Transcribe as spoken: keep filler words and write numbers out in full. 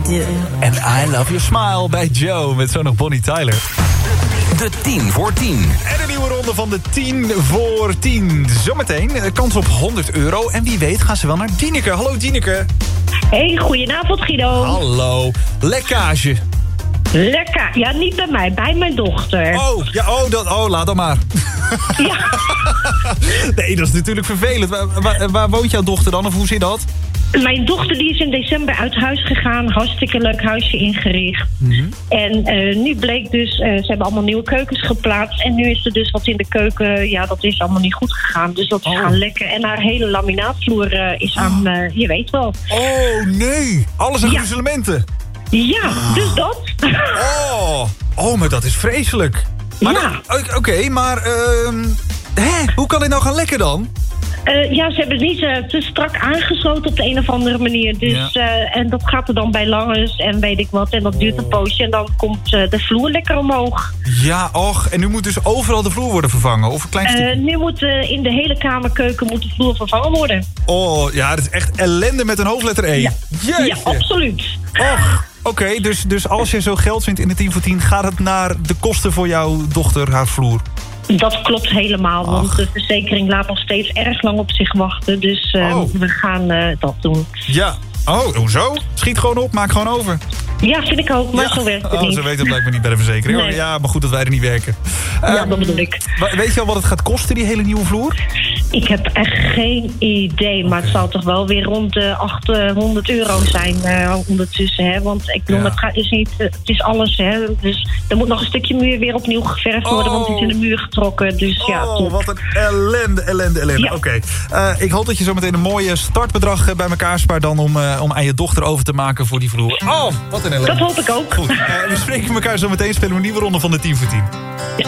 do. En I Love Your Smile bij Joe met zo nog Bonnie Tyler. De tien voor tien. En een nieuwe ronde van de tien voor tien. Zometeen kans op honderd euro. En wie weet gaan ze wel naar Dineke. Hallo Dineke. Hey, goedenavond Guido. Hallo. Lekkage. Lekker. Ja, niet bij mij, bij mijn dochter. Oh, ja, oh, dat, oh laat dan maar. Ja. Nee, dat is natuurlijk vervelend. Waar, waar, waar woont jouw dochter dan of hoe zit dat? Mijn dochter die is in december uit huis gegaan. Hartstikke leuk huisje ingericht. Mm-hmm. En uh, nu bleek dus, uh, ze hebben allemaal nieuwe keukens geplaatst. En nu is er dus wat in de keuken, ja, dat is allemaal niet goed gegaan. Dus dat is oh. gaan lekken. En haar hele laminaatvloer uh, is aan, uh, je weet wel. Oh, nee. Alles aan ja. gruzelementen. Ja, ah. dus dat. Oh. oh, maar dat is vreselijk. Maar ja. Oké, okay, maar uh, hè? Hoe kan dit nou gaan lekken dan? Uh, ja, ze hebben het niet uh, te strak aangesloten op de een of andere manier. Dus, ja. uh, en dat gaat er dan bij langs en weet ik wat. En dat duurt een poosje en dan komt uh, de vloer lekker omhoog. Ja, och. En nu moet dus overal de vloer worden vervangen? Of een klein stukje? Uh, nu moet uh, in de hele kamerkeuken moet de vloer vervangen worden. Oh, ja, dat is echt ellende met een hoofdletter E. Ja, ja absoluut. Och. Oké, okay, dus, dus als je zo geld vindt in de tien voor tien... gaat het naar de kosten voor jouw dochter, haar vloer? Dat klopt helemaal, Ach. want de verzekering laat nog steeds erg lang op zich wachten. Dus uh, oh. we gaan uh, dat doen. Ja, oh, hoezo? Schiet gewoon op, maak gewoon over. Ja, vind ik ook, maar ja. zo werkt het oh, niet. Zo werkt het blijkbaar niet bij de verzekering. Nee. Ja, maar goed dat wij er niet werken. Ja, um, dat bedoel ik. Weet je al wat het gaat kosten, die hele nieuwe vloer? Ik heb echt geen idee, maar het zal toch wel weer rond de achthonderd euro zijn uh, ondertussen. Hè? Want ik bedoel, ja. het, gaat, is niet, het is alles. Hè? Dus er moet nog een stukje muur weer opnieuw geverfd worden, oh. want het is in de muur getrokken. Dus, oh, ja, top. Wat een ellende, ellende, ellende. Ja. Oké, okay. uh, ik hoop dat je zo meteen een mooie startbedrag bij elkaar spaart dan om, uh, om aan je dochter over te maken voor die vloer. Oh, wat een ellende. Dat hoop ik ook. Goed, uh, we spreken elkaar zo meteen, spelen we een nieuwe ronde van de tien voor tien.